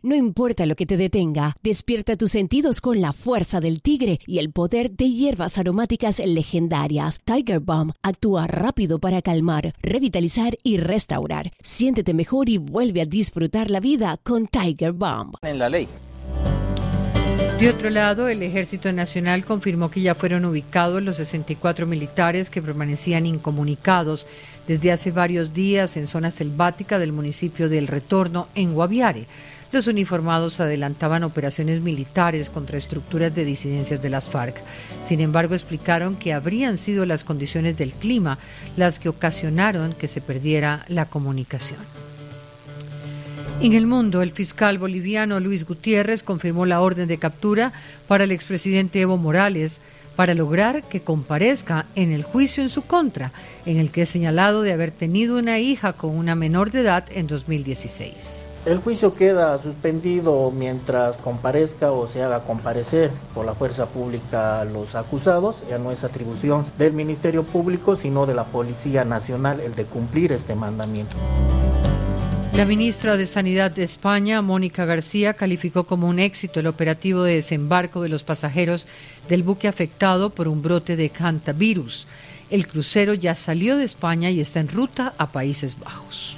No importa lo que te detenga, despierta tus sentidos con la fuerza del tigre y el poder de hierbas aromáticas legendarias. Tiger Balm actúa rápido para calmar, revitalizar y restaurar. Siéntete mejor y vuelve a disfrutar la vida con Tiger Balm. En la ley. De otro lado, el Ejército Nacional confirmó que ya fueron ubicados los 64 militares que permanecían incomunicados desde hace varios días en zona selvática del municipio de El Retorno, en Guaviare. Los uniformados adelantaban operaciones militares contra estructuras de disidencias de las FARC. Sin embargo, explicaron que habrían sido las condiciones del clima las que ocasionaron que se perdiera la comunicación. En el mundo, el fiscal boliviano Luis Gutiérrez confirmó la orden de captura para el expresidente Evo Morales para lograr que comparezca en el juicio en su contra, en el que es señalado de haber tenido una hija con una menor de edad en 2016. El juicio queda suspendido mientras comparezca o se haga comparecer por la fuerza pública a los acusados. Ya no es atribución del Ministerio Público, sino de la Policía Nacional el de cumplir este mandamiento. La ministra de Sanidad de España, Mónica García, calificó como un éxito el operativo de desembarco de los pasajeros del buque afectado por un brote de hantavirus. El crucero ya salió de España y está en ruta a Países Bajos.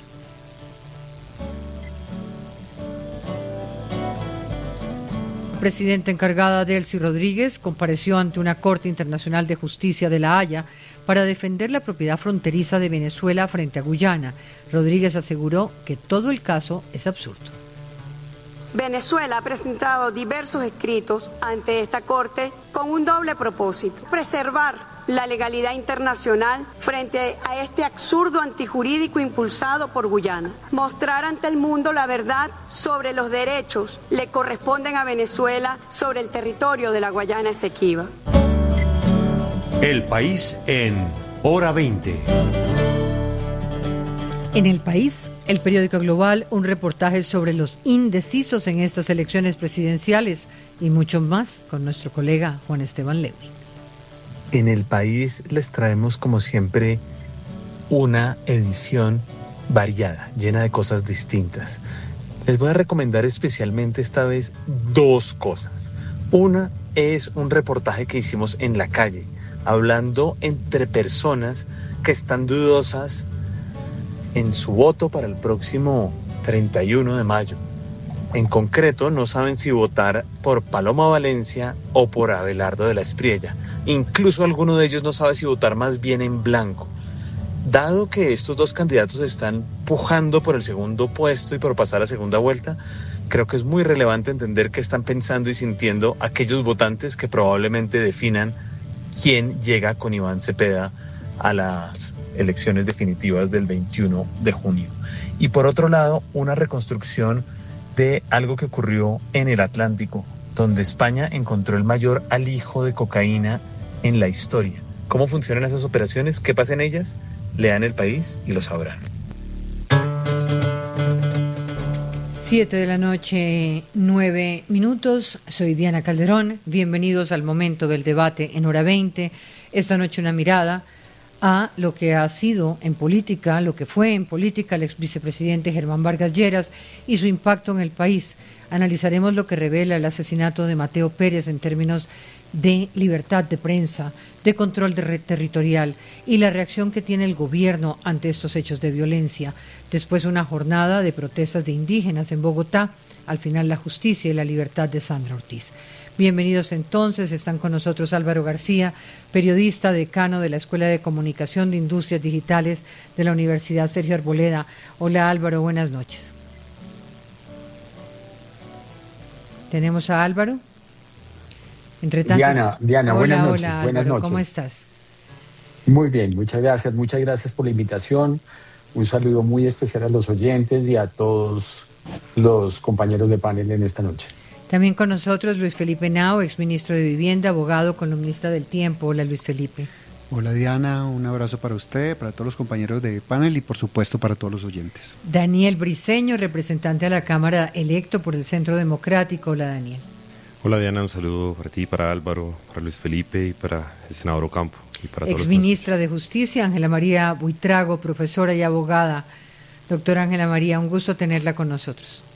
La presidenta encargada Delcy Rodríguez compareció ante una Corte Internacional de Justicia de La Haya para defender la propiedad fronteriza de Venezuela frente a Guyana. Rodríguez aseguró que todo el caso es absurdo. Venezuela ha presentado diversos escritos ante esta Corte con un doble propósito: preservar la legalidad internacional frente a este absurdo antijurídico impulsado por Guyana, mostrar ante el mundo la verdad sobre los derechos que le corresponden a Venezuela sobre el territorio de la Guayana Esequiba. El País en Hora 20. En El País, el periódico Global, un reportaje sobre los indecisos en estas elecciones presidenciales y mucho más con nuestro colega Juan Esteban Lewin. En El País les traemos, como siempre, una edición variada, llena de cosas distintas. Les voy a recomendar especialmente esta vez dos cosas. Una es un reportaje que hicimos en la calle, hablando entre personas que están dudosas en su voto para el próximo 31 de mayo. En concreto, no saben si votar por Paloma Valencia o por Abelardo de la Espriella. Incluso alguno de ellos no sabe si votar más bien en blanco. Dado que estos dos candidatos están pujando por el segundo puesto y por pasar a segunda vuelta, creo que es muy relevante entender qué están pensando y sintiendo aquellos votantes que probablemente definan quién llega con Iván Cepeda a las elecciones definitivas del 21 de junio. Y por otro lado, una reconstrucción de algo que ocurrió en el Atlántico, donde España encontró el mayor alijo de cocaína en la historia. ¿Cómo funcionan esas operaciones? ¿Qué pasa en ellas? Lean El País y lo sabrán. 7:09 p.m. Soy Diana Calderón. Bienvenidos al momento del debate en Hora 20. Esta noche una mirada a lo que ha sido en política, lo que fue en política el ex vicepresidente Germán Vargas Lleras y su impacto en el país. Analizaremos lo que revela el asesinato de Mateo Pérez en términos de libertad de prensa, de control territorial y la reacción que tiene el gobierno ante estos hechos de violencia. Después una jornada de protestas de indígenas en Bogotá, al final la justicia y la libertad de Sandra Ortiz. Bienvenidos entonces, están con nosotros Álvaro García, periodista, decano de la Escuela de Comunicación de Industrias Digitales de la Universidad Sergio Arboleda. Hola Álvaro, buenas noches. ¿Tenemos a Álvaro? Entre tantos... Diana, buenas noches. Hola, buenas Álvaro, noches. ¿cómo estás? Muy bien, muchas gracias por la invitación. Un saludo muy especial a los oyentes y a todos los compañeros de panel en esta noche. También con nosotros Luis Felipe Nao, exministro de Vivienda, abogado, columnista del Tiempo. Hola Luis Felipe. Hola Diana, un abrazo para usted, para todos los compañeros de panel y por supuesto para todos los oyentes. Daniel Briceño, representante a la Cámara electo por el Centro Democrático. Hola Daniel. Hola Diana, un saludo para ti, para Álvaro, para Luis Felipe y para el senador Ocampo. Y para todos exministra de Justicia, Ángela María Buitrago, profesora y abogada. Doctora Ángela María, un gusto tenerla con nosotros.